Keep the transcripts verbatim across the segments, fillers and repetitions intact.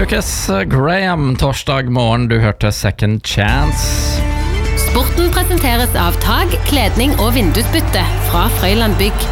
Lucas Graham, torsdag morgen, du hørte Second Chance. Sporten presenteres av tag, kledning og vindusbytte fra Frøyland Bygg.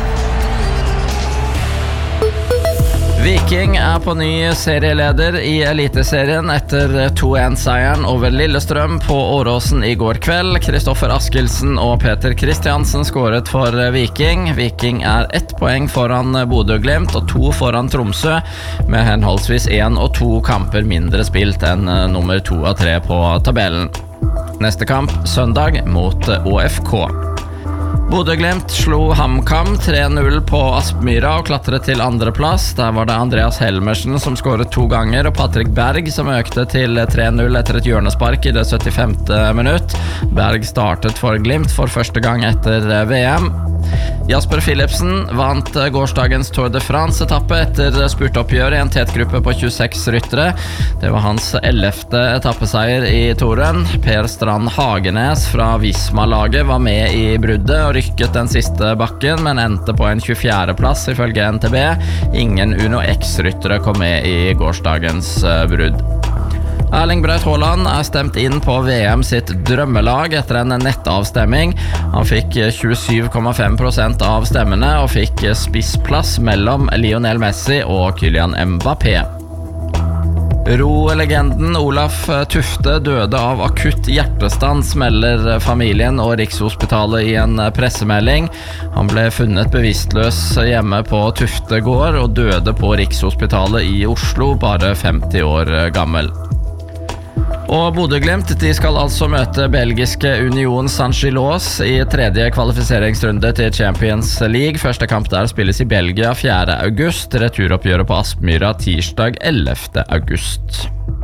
Viking er på ny serieleder i Eliteserien etter to en-seieren over Lillestrøm på Åråsen i går kveld. Kristoffer Askildsen og Peter Kristiansen skåret for Viking. Viking er ett poeng foran Bodø/Glimt og to foran Tromsø, med henholdsvis én og to kamper mindre spilt enn nummer to av tre på tabellen. Neste kamp søndag mot Å F K. Bodø/Glimt slo HamKam tre null på Aspmyra og klatret til andreplass. Der var det Andreas Helmersen som skåret to ganger, og Patrick Berg som økte til tre null etter et hjørnespark i det syttifemte minutt. Berg startet for Glimt for første gang etter V M. Jasper Philipsen vant gårsdagens Tour de France-etappe etter spurtoppgjør i en tetgruppe på tjueseks ryttere. Det var hans ellevte etappeseier i Touren. Per Strand Hagenes fra Visma-laget var med i bruddet og rykket den siste bakken, men endte på en tjuefjerde plass ifølge N T B. Ingen Uno X-ryttere kom med i gårsdagens brudd. Erling Braut Haaland er stemt inn på V M sitt drømmelag etter en nettavstemming. Han fikk tjuesju komma fem prosent av stemmene og fikk spissplass mellom Lionel Messi og Kylian Mbappé. Ro-legenden Olaf Tufte døde av akutt hjertestans, melder familien og Rikshospitalet i en pressemelding. Han ble funnet bevisstløs hjemme på Tufte gård og døde på Rikshospitalet i Oslo, bare femti år gammel. Og Bodø/Glimt, de skal altså møte belgiske Union Saint-Gilloise i tredje kvalifiseringsrunde til Champions League. Første kamp der spilles i Belgia fjerde august, returoppgjøret på Aspmyra tirsdag ellevte august.